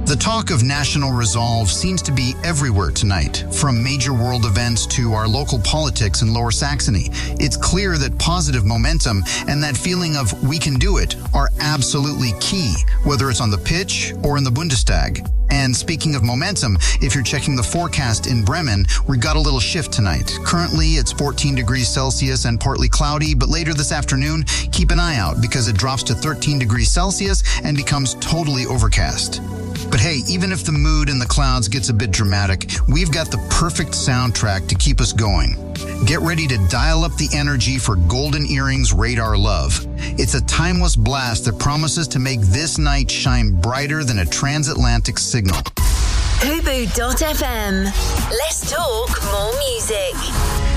The talk of national resolve seems to be everywhere tonight, from major world events to our local politics in Lower Saxony. It's clear that positive momentum and that feeling of we can do it are absolutely key, whether it's on the pitch or in the Bundestag. And speaking of momentum, if you're checking the forecast in Bremen, we got a little shift tonight. Currently, it's 14 degrees Celsius and partly cloudy, but later this afternoon, keep an eye out because it drops to 13 degrees Celsius and becomes totally overcast. But hey, even if the mood in the clouds gets a bit dramatic, we've got the perfect soundtrack to keep us going. Get ready to dial up the energy for Golden Earrings Radar Love. It's a timeless blast that promises to make this night shine brighter than a transatlantic signal. Hubu.fm. Let's talk more music.